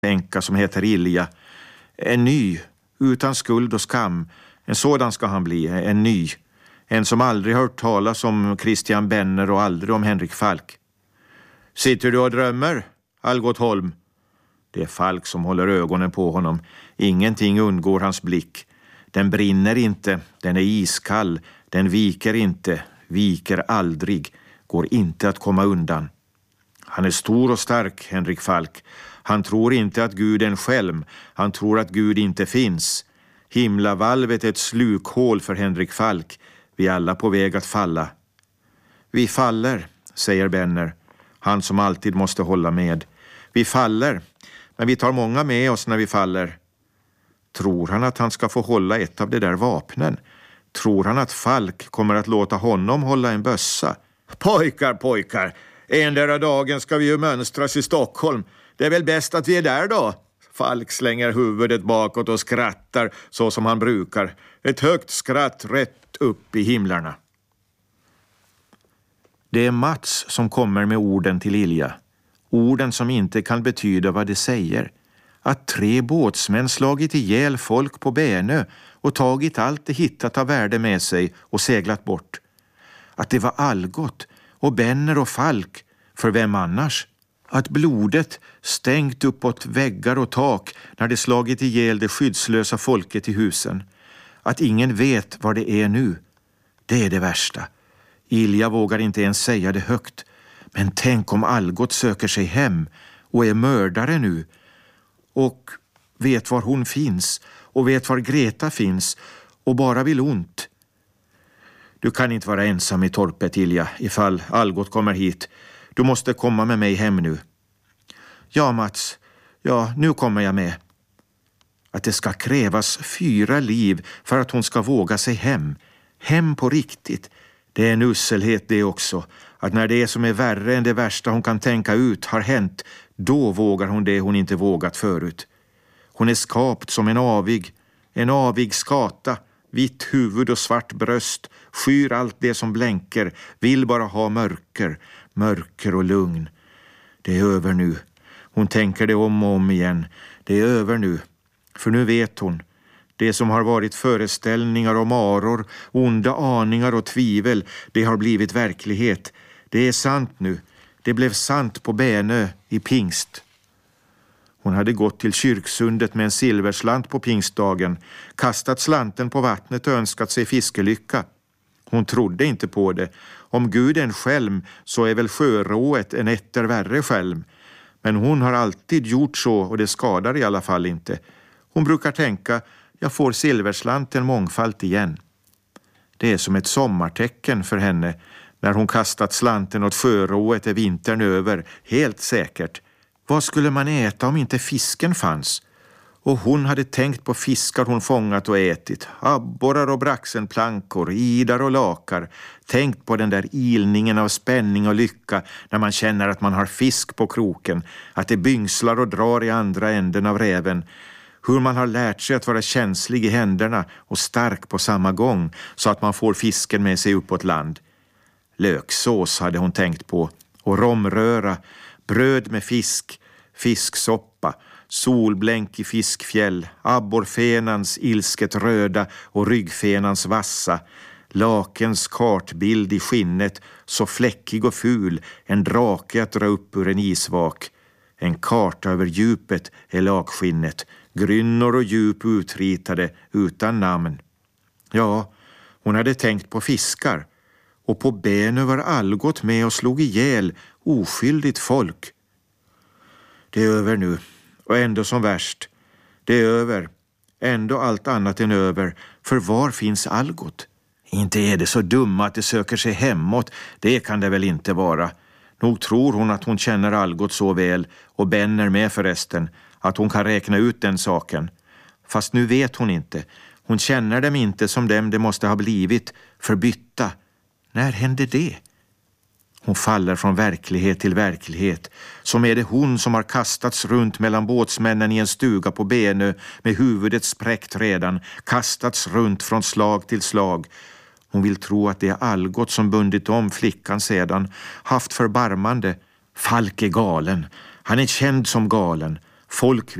änka som heter Ilja. En ny, utan skuld och skam. En sådan ska han bli, en ny. En som aldrig hört talas om Christian Benner och aldrig om Henrik Falk. Sitter du och drömmer, Algot Holm? Det är Falk som håller ögonen på honom. Ingenting undgår hans blick. Den brinner inte, den är iskall. Den viker inte, viker aldrig. Går inte att komma undan. Han är stor och stark, Henrik Falk. Han tror inte att Gud är en skälm. Han tror att Gud inte finns. Himlavalvet är ett slukhål för Henrik Falk. Vi är alla på väg att falla. Vi faller, säger Benner. Han som alltid måste hålla med. Vi faller, men vi tar många med oss när vi faller. Tror han att han ska få hålla ett av de där vapnen? Tror han att Falk kommer att låta honom hålla en bössa? Pojkar, endera dagen ska vi ju mönstras i Stockholm. Det är väl bäst att vi är där då? Falk slänger huvudet bakåt och skrattar så som han brukar. Ett högt skratt rätt upp i himlarna. Det är Mats som kommer med orden till Ilja. Orden som inte kan betyda vad det säger. Att 3 båtsmän slagit ihjäl folk på Bänö och tagit allt det hittat av värde med sig och seglat bort. Att det var Algot och Benner och Falk, för vem annars? Att blodet stängt uppåt väggar och tak när det slagit ihjäl det skyddslösa folket i husen. Att ingen vet var det är nu. Det är det värsta. Ilja vågar inte ens säga det högt. Men tänk om Algot söker sig hem och är mördare nu. Och vet var hon finns och vet var Greta finns och bara vill ont. Du kan inte vara ensam i torpet, Ilja, ifall Algot kommer hit. Du måste komma med mig hem nu. Ja, Mats. Ja, nu kommer jag med. Att det ska krävas 4 liv för att hon ska våga sig hem. Hem på riktigt. Det är en usselhet det också. Att när det som är värre än det värsta hon kan tänka ut har hänt, då vågar hon det hon inte vågat förut. Hon är skapt som en avig skata, vitt huvud och svart bröst, skyr allt det som blänker, vill bara ha mörker och lugn. Det är över nu. Hon tänker det om och om igen. Det är över nu. För nu vet hon. Det som har varit föreställningar om maror, onda aningar och tvivel, det har blivit verklighet. Det är sant nu. Det blev sant på Bänö i pingst. Hon hade gått till kyrksundet med en silverslant på pingstdagen, kastat slanten på vattnet och önskat sig fiskelycka. Hon trodde inte på det. Om Gud är en skälm så är väl sjörået en etter värre skälm. Men hon har alltid gjort så och det skadar i alla fall inte. Hon brukar tänka, jag får silverslanten mångfalt igen. Det är som ett sommartecken för henne. När hon kastat slanten åt sjörået är vintern över, helt säkert. Vad skulle man äta om inte fisken fanns? Och hon hade tänkt på fiskar hon fångat och ätit. Abborrar och braxenplankor, idar och lakar. Tänkt på den där ilningen av spänning och lycka när man känner att man har fisk på kroken. Att det byngslar och drar i andra änden av räven. Hur man har lärt sig att vara känslig i händerna och stark på samma gång så att man får fisken med sig uppåt land. Löksås hade hon tänkt på och romröra, bröd med fisk, fisksoppa, solblänk i fiskfjäll, abborfenans ilsket röda och ryggfenans vassa, lakens kartbild i skinnet, så fläckig och ful, en drake att dra upp ur en isvak. En karta över djupet är lakskinnet, grynnor och djup utritade utan namn. Ja, hon hade tänkt på fiskar. Och på Bänö var Algot med och slog ihjäl oskyldigt folk. Det är över nu, och ändå som värst. Det är över, ändå allt annat än över, för var finns Algot? Inte är det så dumma att det söker sig hemåt, det kan det väl inte vara. Nog tror hon att hon känner Algot så väl, och Benner med förresten, att hon kan räkna ut den saken. Fast nu vet hon inte. Hon känner dem inte som dem det måste ha blivit, förbytta. När hände det? Hon faller från verklighet till verklighet. Som är det hon som har kastats runt mellan båtsmännen i en stuga på Bänö med huvudet spräckt redan, kastats runt från slag till slag. Hon vill tro att det är Algot som bundit om flickan sedan, haft förbarmande. Falk är galen. Han är känd som galen. Folk